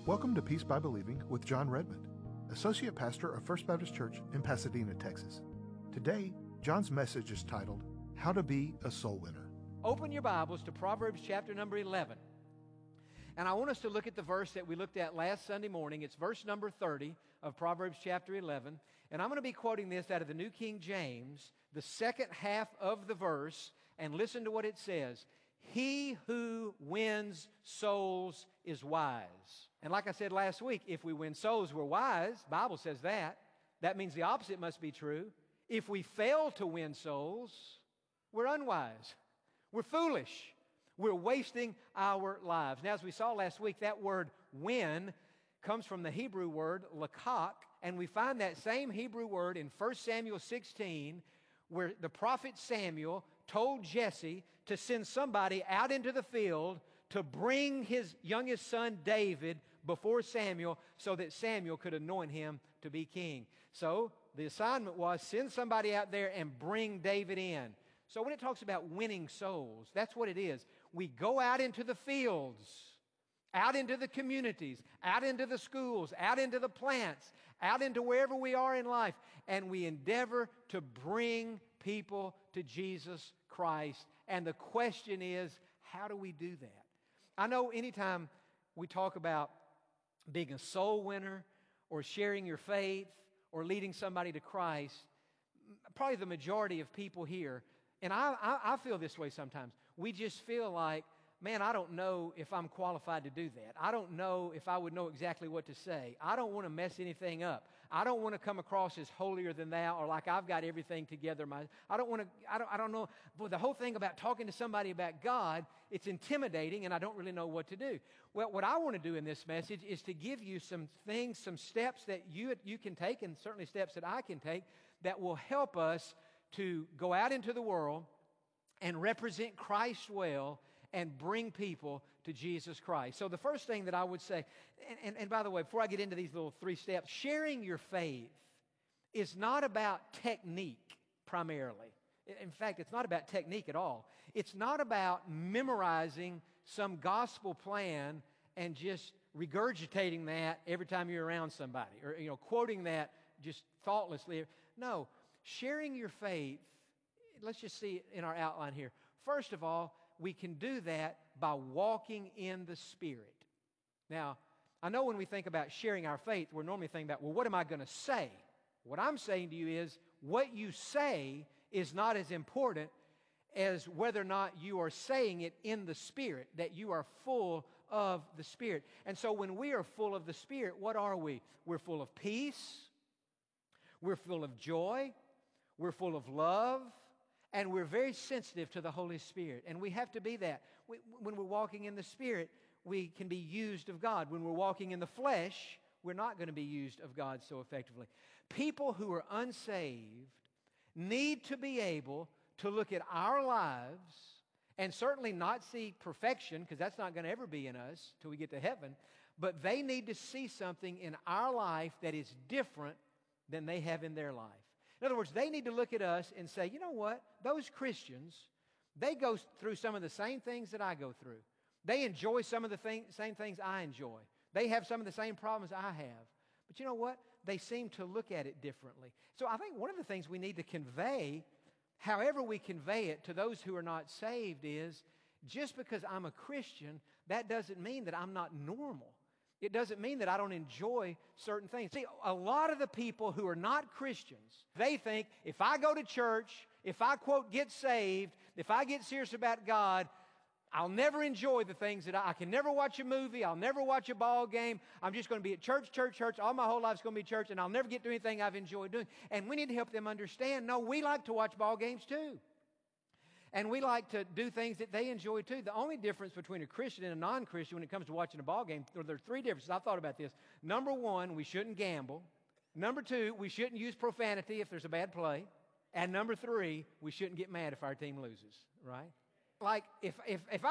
Welcome to Peace by Believing with John Redmond, Associate Pastor of First Baptist Church in Pasadena, Texas. Today, John's message is titled, How to Be a Soul Winner. Open your Bibles to Proverbs chapter number 11. And I want us to look at the verse that we looked at last Sunday morning. It's verse number 30 of Proverbs chapter 11. And I'm going to be quoting this out of the New King James, the second half of the verse. And listen to what it says. He who wins souls is wise. And like I said last week, if we win souls, we're wise. The Bible says that. That means the opposite must be true. If we fail to win souls, we're unwise. We're foolish. We're wasting our lives. Now, as we saw last week, that word win comes from the Hebrew word lakak, and we find that same Hebrew word in 1 Samuel 16, where the prophet Samuel told Jesse to send somebody out into the field to bring his youngest son David before Samuel so that Samuel could anoint him to be king. So the assignment was send somebody out there and bring David in. So when it talks about winning souls, that's what it is. We go out into the fields, out into the communities, out into the schools, out into the plants, out into wherever we are in life, and we endeavor to bring people to Jesus Christ. And the question is, how do we do that? I know anytime we talk about being a soul winner or sharing your faith or leading somebody to Christ, probably the majority of people here, and I feel this way sometimes, we just feel like, man, I don't know if I'm qualified to do that. I don't know if I would know exactly what to say. I don't want to mess anything up. I don't want to come across as holier than thou or like I've got everything together. I don't know. But the whole thing about talking to somebody about God, it's intimidating and I don't really know what to do. Well, what I want to do in this message is to give you some things, some steps that you can take, and certainly steps that I can take that will help us to go out into the world and represent Christ well and bring people to Jesus Christ. So the first thing that I would say, and by the way, before I get into these little 3 steps, sharing your faith is not about technique primarily. In fact, it's not about technique at all. It's not about memorizing some gospel plan and just regurgitating that every time you're around somebody, or quoting that just thoughtlessly. No, sharing your faith, let's just see it in our outline here. First of all, we can do that by walking in the Spirit. Now, I know when we think about sharing our faith, we're normally thinking about, well, what am I going to say? What I'm saying to you is, what you say is not as important as whether or not you are saying it in the Spirit, that you are full of the Spirit. And so when we are full of the Spirit, what are we? We're full of peace, we're full of joy, we're full of love, and we're very sensitive to the Holy Spirit. And we have to be that. When we're walking in the Spirit, we can be used of God. When we're walking in the flesh, we're not going to be used of God so effectively. People who are unsaved need to be able to look at our lives and certainly not see perfection, because that's not going to ever be in us till we get to heaven, but they need to see something in our life that is different than they have in their life. In other words, they need to look at us and say, you know what? Those Christians, they go through some of the same things that I go through. They enjoy some of the same things I enjoy. They have some of the same problems I have. But you know what? They seem to look at it differently. So I think one of the things we need to convey, however we convey it to those who are not saved, is just because I'm a Christian, that doesn't mean that I'm not normal. It doesn't mean that I don't enjoy certain things. See, a lot of the people who are not Christians, they think if I go to church, if I, quote, get saved, if I get serious about God, I'll never enjoy the things that I can never watch a movie, I'll never watch a ball game, I'm just going to be at church, all my whole life's going to be church, and I'll never get to anything I've enjoyed doing. And we need to help them understand, no, we like to watch ball games too. And we like to do things that they enjoy too. The only difference between a Christian and a non-Christian when it comes to watching a ball game, there are 3 differences. I thought about this. Number 1, we shouldn't gamble. Number 2, we shouldn't use profanity if there's a bad play. And number 3, we shouldn't get mad if our team loses, right? Like, if